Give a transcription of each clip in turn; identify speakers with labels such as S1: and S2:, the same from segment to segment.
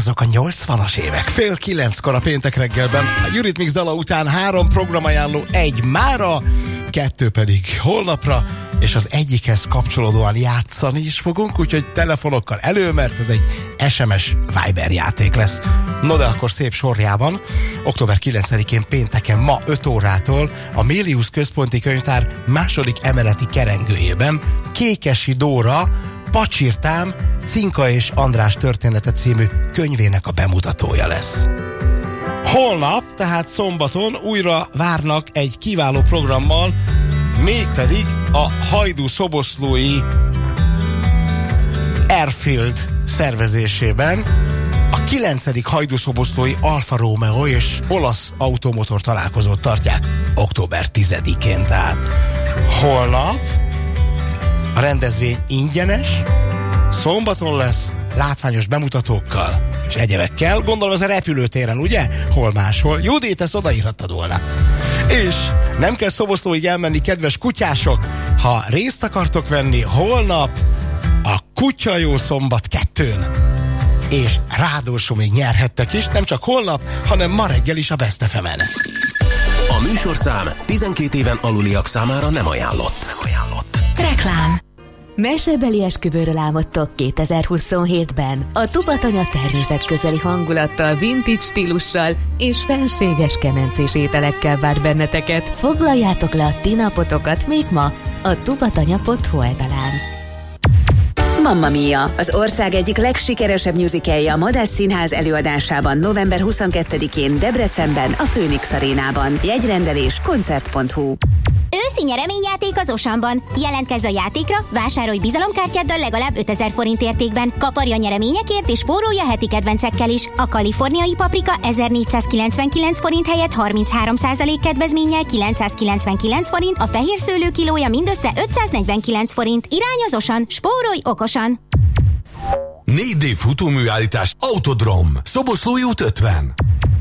S1: azok a 80-as évek. 8:30 a péntek reggelben. A Eurythmics dala után 3 programajánló, 1 mára, 2 pedig holnapra, és az egyikhez kapcsolódóan játszani is fogunk, úgyhogy telefonokkal elő, mert ez egy SMS Viber játék lesz. No de akkor szép sorjában, október 9-én pénteken ma 5 órától a Mélius Központi Könyvtár második emeleti kerengőjében Kékesi Dóra Pacsirtám, Cinka és András története című könyvének a bemutatója lesz. Holnap, tehát szombaton újra várnak egy kiváló programmal, mégpedig a Hajdú-Szoboszlói Airfield szervezésében a 9. Hajdú-Szoboszlói Alfa Romeo és olasz automotor találkozót tartják október 10-én, tehát holnap. A rendezvény ingyenes, szombaton lesz, látványos bemutatókkal és egyebekkel. Gondolom az a repülőtéren, ugye? Hol máshol. Judit, ezt odaírhattad volna. És nem kell Szoboszlóig elmenni, kedves kutyások. Ha részt akartok venni holnap a Kutya Jó Szombat 2-n, és ráadásul még nyerhettek is, nem csak holnap, hanem ma reggel is a Best FM-en.
S2: A műsorszám 12 éven aluliak számára nem ajánlott.
S3: Reklám. Mesebeli esküvőről álmodtok 2027-ben. A Tubatanya természetközeli hangulattal, vintage stílussal és fenséges kemencés ételekkel vár benneteket. Foglaljátok le a ti napotokat még ma a tubatanya.hu oldalán.
S4: Mamma Mia, az ország egyik legsikeresebb musicalje a Madách Színház előadásában november 22-én Debrecenben, a Phoenix Arénában. Jegyrendelés koncert.hu.
S5: Őszi nyereményjáték az Osanban. Jelentkezz a játékra, vásárolj bizalomkártyáddal legalább 5000 forint értékben. Kaparj a nyereményekért és spórolja heti kedvencekkel is. A kaliforniai paprika 1499 forint helyett 33% kedvezménnyel 999 forint, a fehér szőlő kilója mindössze 549 forint. Irány az Osan, spórolj okosan!
S6: 4D futóműállítás Autodrom, Szoboszlói út 50.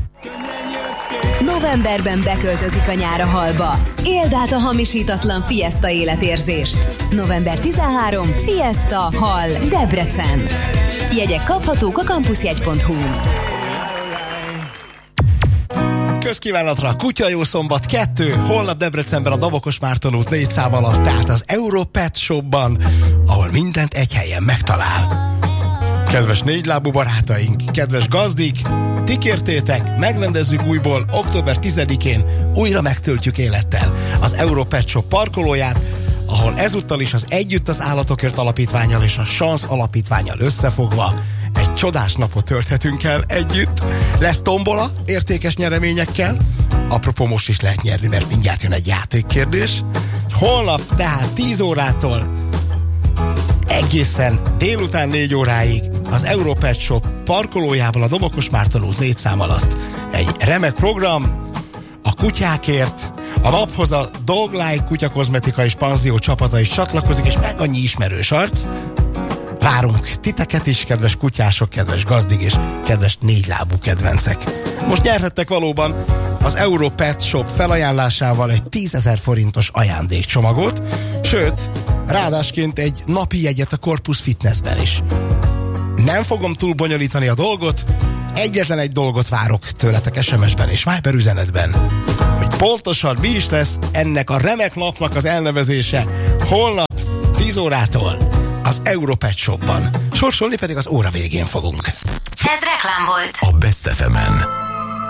S3: Novemberben beköltözik a nyár a Hallba. Éld át a hamisítatlan Fiesta életérzést. November 13. Fiesta Hall Debrecen. Jegyek kaphatók a campusjegy.hu-n.
S1: Közkívánatra a Kutya Jó Szombat 2, holnap Debrecenben a Dabokos Márton út 4 szám alatt, tehát az Europet Shopban, ahol mindent egy helyen megtalál. Kedves négylábú barátaink, kedves gazdik, ti kértétek, megrendezzük újból október 10-én, újra megtöltjük élettel az Europet Shop parkolóját, ahol ezúttal is az Együtt az Állatokért Alapítvánnyal és a Chance Alapítvánnyal összefogva egy csodás napot tölthetünk el együtt. Lesz tombola értékes nyereményekkel, apropó most is lehet nyerni, mert mindjárt jön egy játékkérdés. Holnap tehát 10 órától egészen délután 4 óráig az Europet Shop parkolójában a Domokos Márton út 4 szám alatt egy remek program a kutyákért. A naphoz a Dog Like kutyakozmetika és panzió csapata is csatlakozik, és meg annyi ismerős arc. Várunk titeket is, kedves kutyások, kedves gazdig és kedves négylábú kedvencek. Most nyerhettek valóban az Europet Shop felajánlásával egy 10 000 forintos ajándékcsomagot, sőt, ráadásként egy napi jegyet a Corpus Fitnessben is. Nem fogom túl bonyolítani a dolgot, egyetlen egy dolgot várok tőletek SMS-ben és Viber üzenetben, hogy pontosan mi is lesz ennek a remek napnak az elnevezése holnap 10 órától az Europet Shopban. Sorsolni pedig az óra végén fogunk.
S3: Ez reklám volt
S6: A Best FM-en.